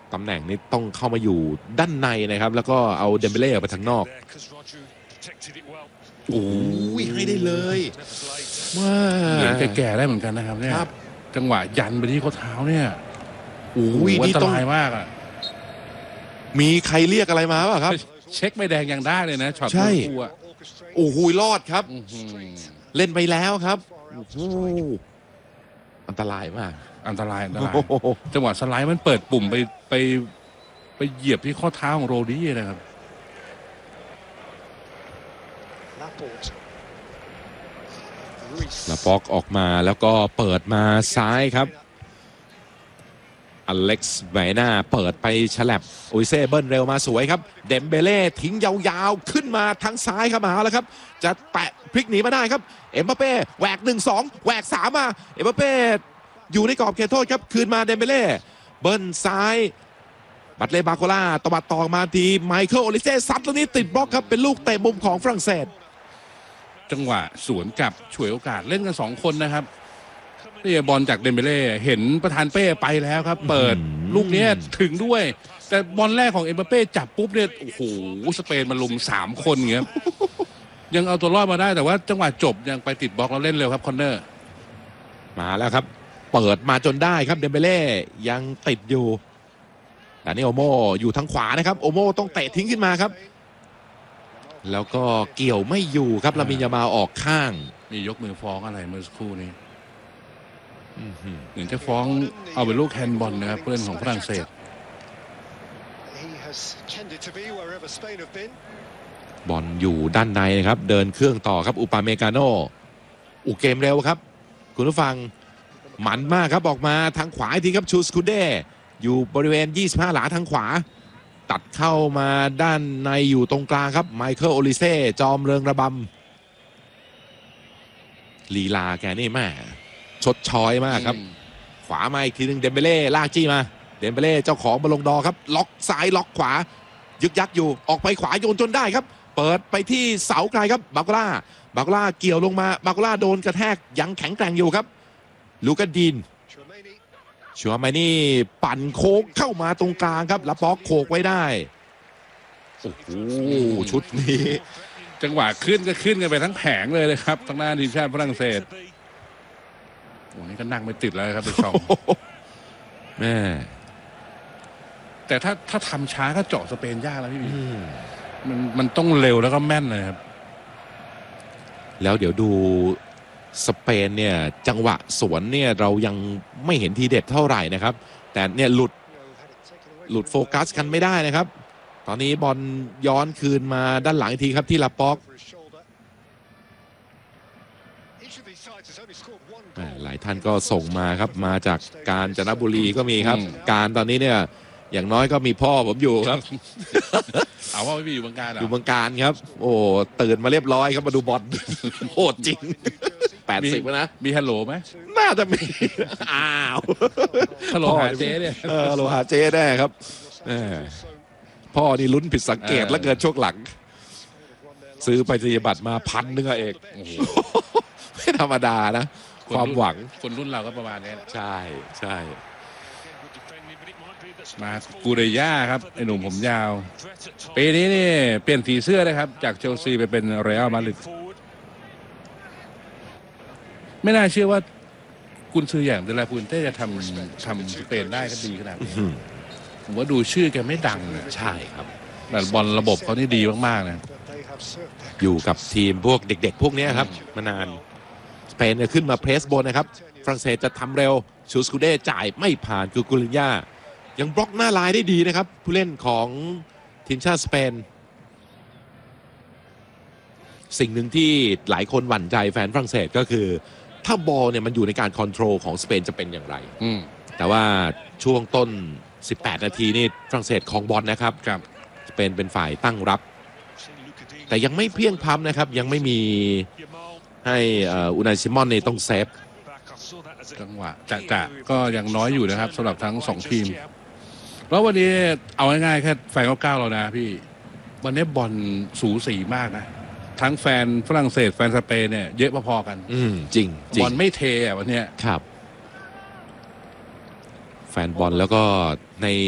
ตำแหน่งนี้ต้องเข้ามาอยู่ด้านในนะครับแล้วก็เอาเดมเบเล่ออกไปทางนอกโอ้ยให้ได้เลยว่าเหมือนแก่ๆได้เหมือนกันนะครับเนี่ยจังหวะยันไปที่ข้อเท้าเนี่ยโอ้ยอันตรายมากอ่ะมีใครเรียกอะไรมาป่ะครับเช็คไม่แดงยังได้เลยนะช็อตคู่อ่ะโอ้โหรอดครับเล่นไปแล้วครับอันตรายมากอันตรายจังหวะสไลด์มันเปิดปุ่มไปเหยียบที่ข้อเท้าของโรดี้นะครับลาป็อกออกมาแล้วก็เปิดมาซ้ายครับอเล็กซ์ไวน่าเปิดไปฉลับอุยเซ่เบิ้ลเร็วมาสวยครับเดมเบเล่ทิ้งยาวๆขึ้นมาทางซ้ายครับมาแล้วครับจะแตะพลิกหนีมาได้ครับเอ็มบัปเป้แหวก 1-2 แหวก 3 มาเอ็มบัปเป้อยู่ในกรอบเขตโทษครับคืนมาเดมเบเล่เบิ้ลซ้ายบัตเล่บาโคล่าตวัดต่อมาทีไมเคิลโอลิเซ่ซัดตรงนี้ติดบล็อกครับเป็นลูกเตะมุมของฝรั่งเศสจังหวะสวนกับฉวยโอกาสเล่นกัน2คนนะครับนี่บอลจากเดมเบเล่เห็นประธานเป้ไปแล้วครับเปิดลูกนี้ถึงด้วยแต่บอลแรกของเอ็มบัปเป้จับปุ๊บเนี่ยโอ้โหสเปนมาลุม3 คนเงี้ยยังเอาตัวรอดมาได้แต่ว่าจังหวะจบยังไปติดบล็อกแล้วเล่นเร็วครับคอนเนอร์มาแล้วครับเปิดมาจนได้ครับเดมเบเล่ยังติดอยู่แต่นี่โอโมอยู่ทางขวานะครับโอโมต้องเตะทิ้งขึ้นมาครับแล้วก็เกี่ยวไม่อยู่ครับลามินยามาออกข้างนี่ยกมือฟ้องอะไรเมื่อสักครู่นี้เหมือนจะฟ้องเอาเป็นลูกแฮนด์บอลนะครับเพื่อนของฝรั่งเศสบอลอยู่ด้านในนะครับเดินเครื่องต่อครับอุปาเมกาโนเกมเร็วครับคุณผู้ฟังหมันมากครับออกมาทางขวาทีครับชูสคูเดอยู่บริเวณ25 หลาทางขวาตัดเข้ามาด้านในอยู่ตรงกลางครับไมเคิลโอลิเซ่จอมเริงระบำลีลาแกนี่แม่ชดช้อยมากครับขวามาอีกทีนึงเดมเบเล่ลากจี้มาเดมเบเล่เจ้าของบอลลงดอครับล็อกซ้ายล็อกขวายึกยักอยู่ออกไปขวาโยนจนได้ครับเปิดไปที่เสาไกลครับบาโคล่าเกี่ยวลงมาบาโคล่าโดนกระแทกยังแข็งแกร่งอยู่ครับลูกาดีนชัวร์มานี่ปั่นโค้งเข้ามาตรงกลางครับลาป็อกโขกไว้ได้โอ้โหชุดนี้จังหวะขึ้นก็ขึ้นกันไปทั้งแผงเลยครับทางหน้าทีมชาติฝรั่งเศสโอ้นี่ก็นั่งไม่ติดแล้วครับไปชมแม่แต่ถ้าทำช้าก็เจาะสเปนยากแล้วพี่มันต้องเร็วแล้วก็แม่นเลยครับแล้วเดี๋ยวดูสเปนเนี่ยจังหวะสวนเนี่ยเรายังไม่เห็นทีเด็ดเท่าไหร่นะครับแต่เนี่ยหลุดโฟกัสกันไม่ได้นะครับตอนนี้บอลย้อนคืนมาด้านหลังอีกทีครับที่ลาป็อกหลายท่านก็ส่งมาครับมาจากกาญจนบุรีก็มีครับการตอนนี้เนี่ยอย่างน้อยก็มีพ่อผมอยู่ครับเอาว่าไม่อยู่เมืองการอยู่เมืองการครับโอ้ตื่นมาเรียบร้อยครับมาดูบอลโหดจริง80นะมีฮัลโหลไหมน่าจะมีอ้าวฮัลโหลหาเจ๊เนี่ยฮัลโหลหาเจ๊ได้ครับพ่อนี่ลุ้นผิดสังเกตแล้วเกินช่วงหลังซื้อไปธนบัตรมา1,000นึงเอกไม่ธรรมดานะความหวังคนรุ่นเราก็ประมาณนี้ใช่มากูเรย่าครับไอ้หนุ่มผมยาวปีนี้นี่เปลี่ยนสีเสื้อนะครับจากเชลซีไปเป็นเรอัลมาดริดไม่น่าเชื่อว่ากุนซืออย่างเดลาพูนเต้จะทำสเปนได้ก็ดีขนาดนี้ผมว่าดูชื่อแกไม่ดังนะใช่ครับแต่บอลระบบเขานี่ดีมากๆนะอยู่กับทีมพวกเด็กๆพวกนี้ครับมานานสเปนเนี่ยขึ้นมาเพรสบนนะครับฝรั่งเศสจะทำเร็วชูสคูเดจ่ายไม่ผ่านกุลิญ่ายังบล็อกหน้าลายได้ดีนะครับผู้เล่นของทีมชาติสเปนสิ่งหนึ่งที่หลายคนหวั่นใจแฟนฝรั่งเศสก็คือถ้าบอลเนี่ยมันอยู่ในการคอนโทรลของสเปนจะเป็นอย่างไรแต่ว่าช่วงต้น18 นาทีนี่ฝรั่งเศสครองบอลนะครับสเปนเป็นฝ่ายตั้งรับแต่ยังไม่เพียงพำนะครับยังไม่มีให้อูนายซิมอนนี่ต้องเซฟจังหวะจะก็ยังน้อยอยู่นะครับสำหรับทั้ง2ทีมแล้ววันนี้เอาง่ายๆแค่แฟน9เรานะพี่วันนี้บอลสูสีมากนะทั้งแฟนฝรั่งเศสแฟนสเปนเนี่ยเยอะพอๆกันจริงบอลไม่เทวันนี้ครับแฟนบอลแล้วก็ใน